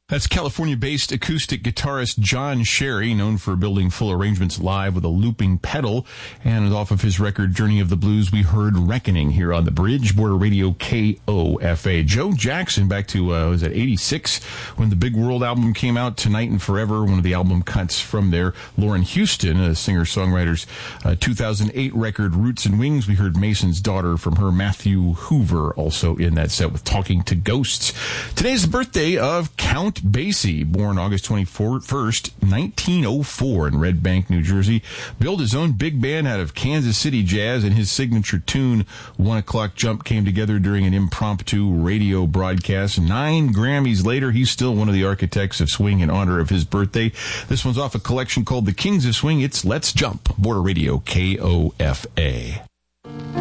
That's California-based acoustic guitarist John Sherry, known for building full arrangements live with a looping pedal. And off of his record, Journey of the Blues, we heard Reckoning here on the Bridge, Border Radio KOFA. Joe Jackson, back to, was it 86, when the Big World album came out, Tonight and Forever, one of the album cuts from there. Lauren Houston, a singer-songwriter's 2008 record, Roots and Wings. We heard Mason's Daughter from her. Matthew Hoover also in that set with Talking to Ghosts. Today's the birthday of Count Basie, born August 21st, 1904 in Red Bank, New Jersey. Built his own big band out of Kansas City jazz, and his signature tune, 1 O'Clock Jump, came together during an impromptu radio broadcast. 9 Grammys later, he's still one of the architects of swing in honor of his birthday. This one's off a collection called The Kings of Swing. It's Let's Jump, Border Radio KOFA.